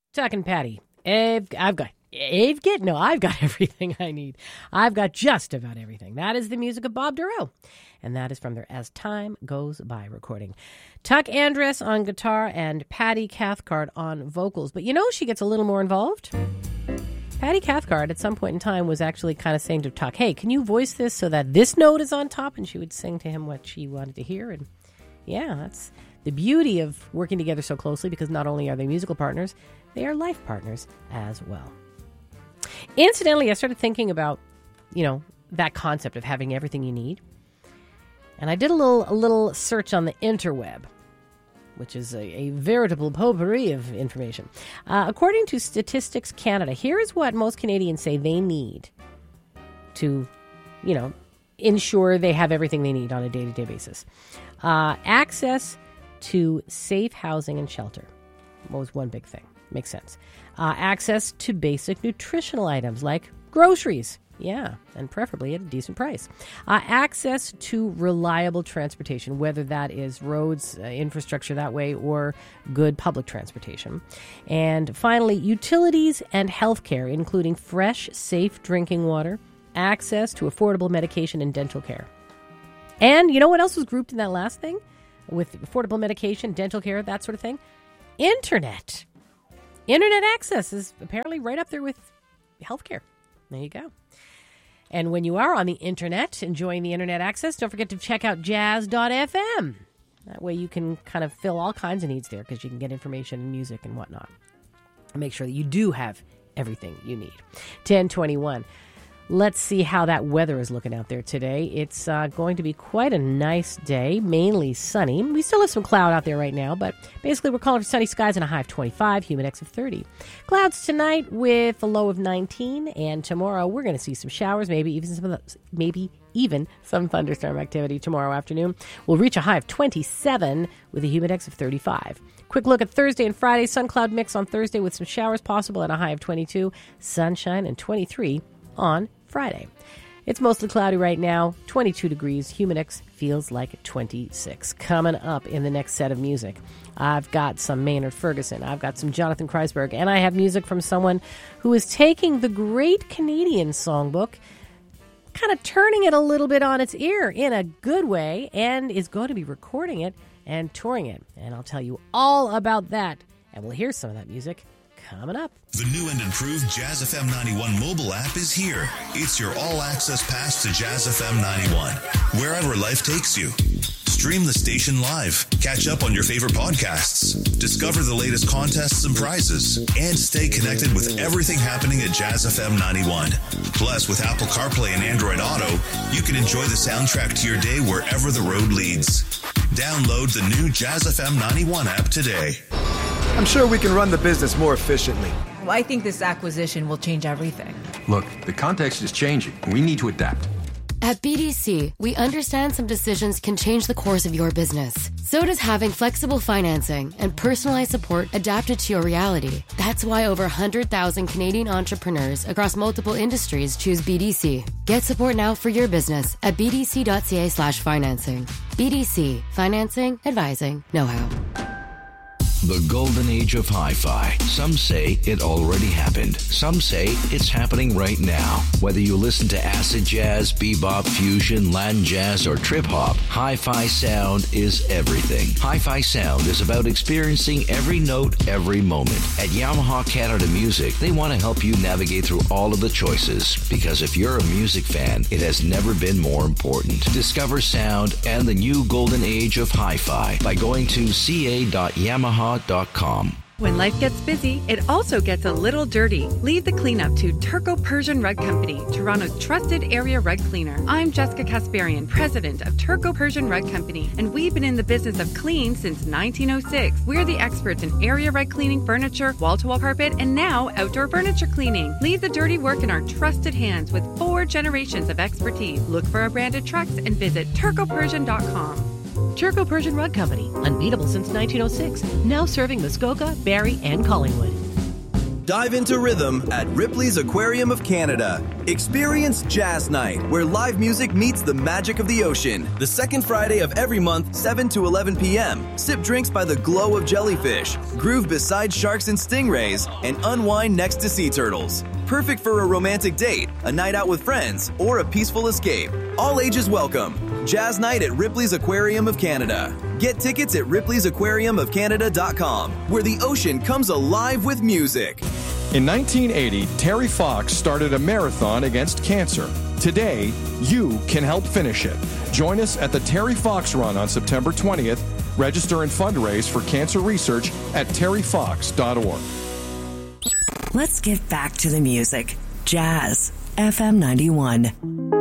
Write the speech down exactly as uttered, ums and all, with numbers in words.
Tuck and Patty. I've, I've got, I've get, no, I've got everything I need. I've got just about everything. That is the music of Bob Dorough. And that is from their As Time Goes By recording. Tuck Andress on guitar and Patty Cathcart on vocals. But you know, she gets a little more involved. Patty Cathcart at some point in time was actually kind of saying to Tuck, hey, can you voice this so that this note is on top? And she would sing to him what she wanted to hear. And yeah, that's the beauty of working together so closely, because not only are they musical partners, they are life partners as well. Incidentally, I started thinking about, you know, that concept of having everything you need. And I did a little a little search on the interweb, which is a, a veritable potpourri of information. Uh, according to Statistics Canada, here is what most Canadians say they need to, you know, ensure they have everything they need on a day-to-day basis. Uh, access to safe housing and shelter was one big thing. Makes sense. Uh, access to basic nutritional items like groceries. Yeah, and preferably at a decent price. Uh, access to reliable transportation, whether that is roads, uh, infrastructure that way, or good public transportation. And finally, utilities and healthcare, including fresh, safe drinking water, access to affordable medication and dental care. And you know what else was grouped in that last thing? With affordable medication, dental care, that sort of thing? Internet. Internet access is apparently right up there with healthcare. There you go. And when you are on the internet, enjoying the internet access, don't forget to check out jazz dot f m. That way you can kind of fill all kinds of needs there, because you can get information and music and whatnot. And make sure that you do have everything you need. ten twenty-one. Let's see how that weather is looking out there today. It's uh, going to be quite a nice day, mainly sunny. We still have some cloud out there right now, but basically we're calling for sunny skies and a high of twenty-five, humid index of thirty. Clouds tonight with a low of nineteen, and tomorrow we're going to see some showers, maybe even some maybe even some thunderstorm activity tomorrow afternoon. We'll reach a high of twenty-seven with a humid index of thirty-five. Quick look at Thursday and Friday. Sun cloud mix on Thursday with some showers possible and a high of twenty-two. Sunshine and twenty-three on Friday. It's mostly cloudy right now, twenty-two degrees. Humidex feels like twenty-six. Coming up in the next set of music, I've got some Maynard Ferguson, I've got some Jonathan Kreisberg, and I have music from someone who is taking the Great Canadian Songbook, kind of turning it a little bit on its ear in a good way, and is going to be recording it and touring it. And I'll tell you all about that, and we'll hear some of that music coming up. The new and improved Jazz F M ninety-one mobile app is here. It's your all-access pass to Jazz F M ninety-one, wherever life takes you. Stream the station live, catch up on your favorite podcasts, discover the latest contests and prizes, and stay connected with everything happening at Jazz F M ninety-one. Plus, with Apple CarPlay and Android Auto, you can enjoy the soundtrack to your day wherever the road leads. Download the new Jazz F M ninety-one app today. I'm sure we can run the business more efficiently. Well, I think this acquisition will change everything. Look, the context is changing. We need to adapt. At B D C, we understand some decisions can change the course of your business. So does having flexible financing and personalized support adapted to your reality. That's why over one hundred thousand Canadian entrepreneurs across multiple industries choose B D C. Get support now for your business at bdc.ca slash financing. B D C. Financing, advising, know-how. The golden age of hi-fi. Some say it already happened. Some say it's happening right now. Whether you listen to acid jazz, bebop, fusion, Latin jazz, or trip-hop, hi-fi sound is everything. Hi-fi sound is about experiencing every note, every moment. At Yamaha Canada Music, they want to help you navigate through all of the choices. Because if you're a music fan, it has never been more important. Discover sound and the new golden age of hi-fi by going to c a dot yamaha dot com. When life gets busy, it also gets a little dirty. Leave the cleanup to Turco Persian Rug Company, Toronto's trusted area rug cleaner. I'm Jessica Kasparian, president of Turco Persian Rug Company, and we've been in the business of clean since nineteen oh six. We're the experts in area rug cleaning, furniture, wall-to-wall carpet, and now outdoor furniture cleaning. Leave the dirty work in our trusted hands with four generations of expertise. Look for our branded trucks and visit turco persian dot com. Turco Persian Rug Company, unbeatable since nineteen oh six, now serving Muskoka, Barrie, and Collingwood. Dive into rhythm at Ripley's Aquarium of Canada. Experience Jazz Night, where live music meets the magic of the ocean. The second Friday of every month, seven to eleven p.m. Sip drinks by the glow of jellyfish, groove beside sharks and stingrays, and unwind next to sea turtles. Perfect for a romantic date, a night out with friends, or a peaceful escape. All ages welcome. Jazz Night at Ripley's Aquarium of Canada. Get tickets at ripley's aquarium of canada dot com, where the ocean comes alive with music. In nineteen eighty, Terry Fox started a marathon against cancer. Today, you can help finish it. Join us at the Terry Fox Run on September twentieth. Register and fundraise for cancer research at terry fox dot org. Let's get back to the music. Jazz F M ninety-one.